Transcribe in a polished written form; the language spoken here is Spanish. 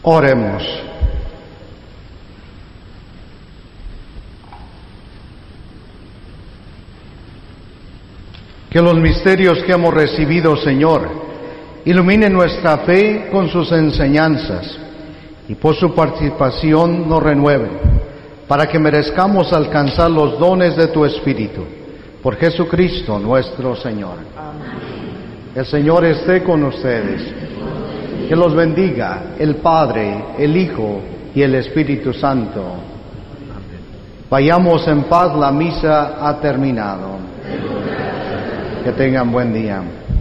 Oremos. Que los misterios que hemos recibido, Señor, iluminen nuestra fe con sus enseñanzas y por su participación nos renueven, para que merezcamos alcanzar los dones de tu Espíritu. Por Jesucristo nuestro Señor. Amén. El Señor esté con ustedes. Que los bendiga el Padre, el Hijo y el Espíritu Santo. Amén. Vayamos en paz, la misa ha terminado. Que tengan buen día.